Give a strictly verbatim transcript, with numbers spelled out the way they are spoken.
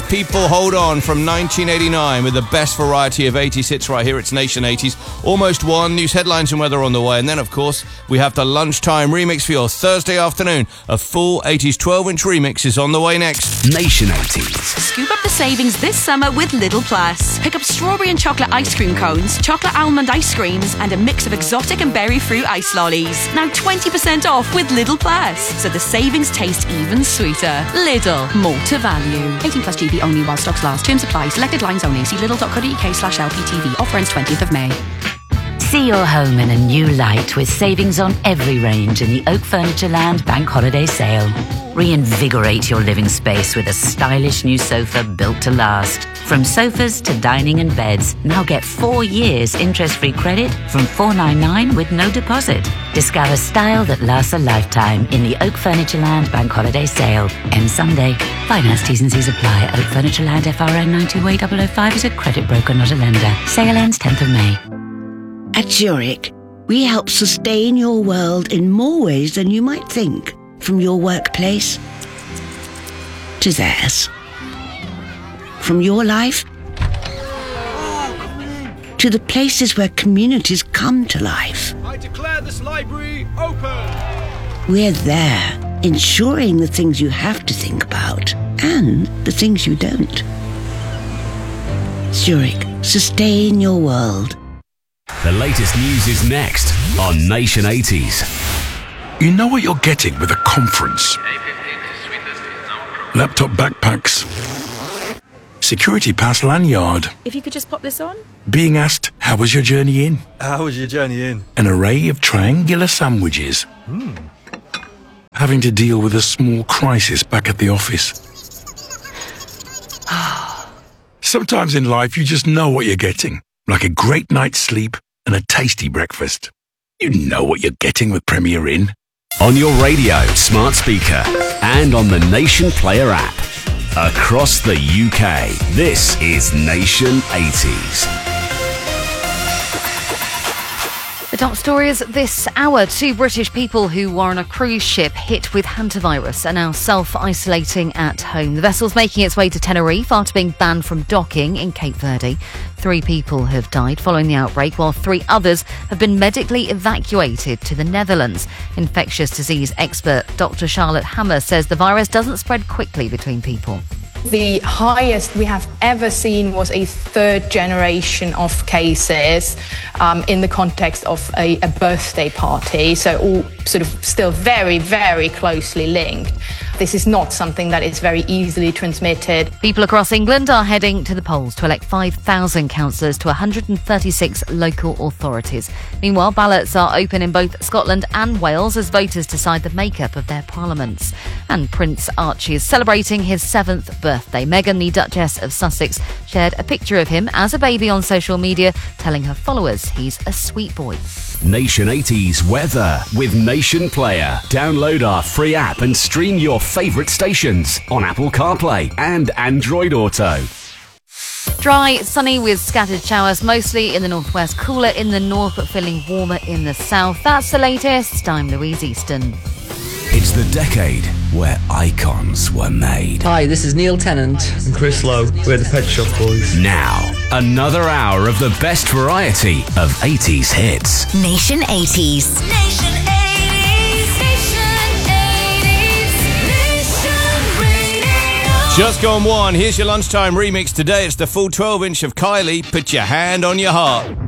People Hold On from nineteen eighty-nine with the best variety of eighties hits right here. It's Nation eighties. Almost one. News headlines and weather on the way. And then, of course, we have the lunchtime remix for your Thursday afternoon. A full eighties twelve-inch remix is on the way next. Nation eighties. Scoop up the savings this summer with Lidl Plus. Pick up strawberry and chocolate ice cream cones, chocolate almond ice creams, and a mix of exotic and berry fruit ice lollies. Now twenty percent off with Lidl Plus, so the savings taste even sweeter. Lidl, more to value. eighteen plus G B only while stocks last. Terms apply. Selected lines only. See lidl.co.uk slash LPTV. Offer ends twentieth of May. See your home in a new light with savings on every range in the Oak Furniture Land Bank Holiday Sale. Reinvigorate your living space with a stylish new sofa built to last. From sofas to dining and beds, now get four years interest-free credit from four ninety-nine with no deposit. Discover style that lasts a lifetime in the Oak Furniture Land Bank Holiday Sale. Ends Sunday. Finance T's and C's apply. Oak Furniture Land F R N nine two A zero zero five is a credit broker, not a lender. Sale ends tenth of May. At Zurich, we help sustain your world in more ways than you might think. From your workplace to theirs. From your life to the places where communities come to life. I declare this library open. We're there, ensuring the things you have to think about and the things you don't. Zurich, sustain your world. The latest news is next on Nation eighties. You know what you're getting with a conference. Laptop backpacks. Security pass lanyard. If you could just pop this on. Being asked, how was your journey in? How was your journey in? An array of triangular sandwiches. Hmm. Having to deal with a small crisis back at the office. Sometimes in life you just know what you're getting. Like a great night's sleep and a tasty breakfast. You know what you're getting with Premier Inn. On your radio, smart speaker, and on the Nation Player app. Across the U K, this is Nation eighties. The top stories this hour. Two British people who were on a cruise ship hit with hantavirus are now self-isolating at home. The vessel's making its way to Tenerife after being banned from docking in Cape Verde. Three people have died following the outbreak, while three others have been medically evacuated to the Netherlands. Infectious disease expert Doctor Charlotte Hammer says the virus doesn't spread quickly between people. The highest we have ever seen was a third generation of cases um, in the context of a, a birthday party, so all sort of still very, very closely linked. This is not something that is very easily transmitted. People across England are heading to the polls to elect five thousand councillors to one hundred thirty-six local authorities. Meanwhile, ballots are open in both Scotland and Wales as voters decide the makeup of their parliaments. And Prince Archie is celebrating his seventh birthday. Meghan, the Duchess of Sussex, shared a picture of him as a baby on social media, telling her followers he's a sweet boy. Nation eighties weather with Nation Player. Download our free app and stream your favourite stations on Apple CarPlay and Android Auto. Dry, sunny with scattered showers, mostly in the northwest. Cooler in the north, but feeling warmer in the south. That's the latest. I'm Louise Easton. It's the decade where icons were made. Hi, this is Neil Tennant and Chris Lowe. We're the Pet Shop Boys. Now, another hour of the best variety of eighties hits. Nation eighties. Nation eighties. Nation eighties. Nation Radio. Just gone one. Here's your lunchtime remix today. It's the full twelve-inch of Kylie. Put your hand on your heart.